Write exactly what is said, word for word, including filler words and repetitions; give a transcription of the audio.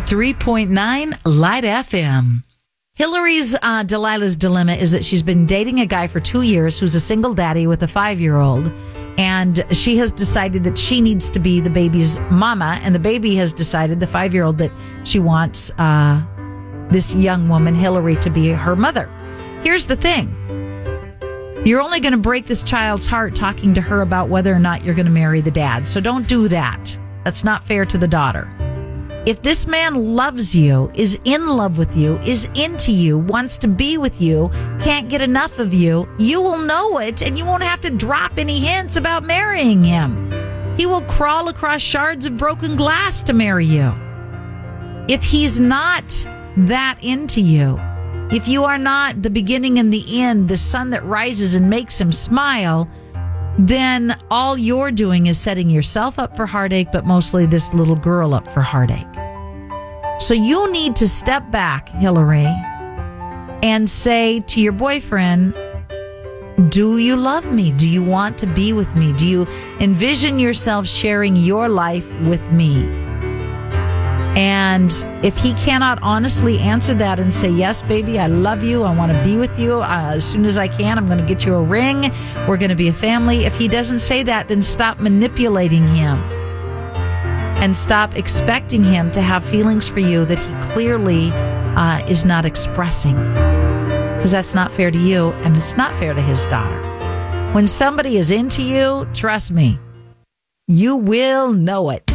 three point nine Light F M. Hillary's uh, Delilah's dilemma is that she's been dating a guy for two years who's a single daddy with a five-year-old, and she has decided that she needs to be the baby's mama, and the baby has decided, the five-year-old, that she wants uh, this young woman, Hillary, to be her mother. Here's the thing. You're only going to break this child's heart talking to her about whether or not you're going to marry the dad, so don't do that. That's not fair to the daughter. If this man loves you, is in love with you, is into you, wants to be with you, can't get enough of you, you will know it, and you won't have to drop any hints about marrying him. He will crawl across shards of broken glass to marry you. If he's not that into you, if you are not the beginning and the end, the sun that rises and makes him smile, then all you're doing is setting yourself up for heartache, but mostly this little girl up for heartache. So you need to step back, Hillary, and say to your boyfriend, do you love me? Do you want to be with me? Do you envision yourself sharing your life with me? And if he cannot honestly answer that and say, yes, baby, I love you, I want to be with you, uh, as soon as I can, I'm going to get you a ring, we're going to be a family. If he doesn't say that, then stop manipulating him and stop expecting him to have feelings for you that he clearly uh, is not expressing, because that's not fair to you, and it's not fair to his daughter. When somebody is into you, trust me, you will know it.